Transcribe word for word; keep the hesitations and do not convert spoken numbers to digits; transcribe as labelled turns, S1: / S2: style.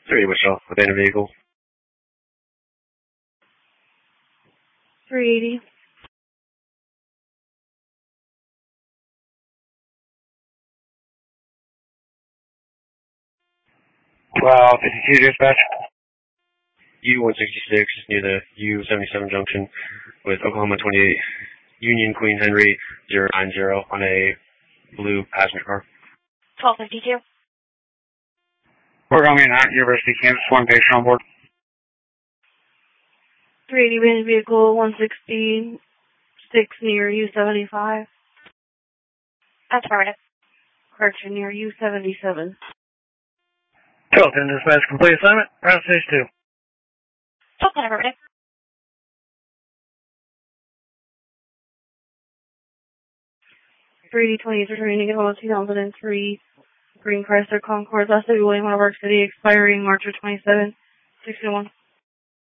S1: three Wichita, abandoned vehicle.
S2: three eighty.
S1: Wow, fifty-two dispatch. U one sixty-six near the U seventy-seven junction with Oklahoma twenty-eight. Union Queen Henry zero nine zero on a blue passenger car.
S2: twelve fifty-two.
S1: We're going to be at University campus, one patient on board.
S2: three eighty abandoned vehicle, one sixty-six near U seventy-five. Affirmative. Correction, near U seventy-seven.
S1: twelve ten dispatch, complete assignment, round stage two.
S2: twelve ten, affirmative. three eighty twenty is returning to Oklahoma two thousand three Green Chrysler Concord, last day William Harburg City, expiring March of twenty-seven, six oh one.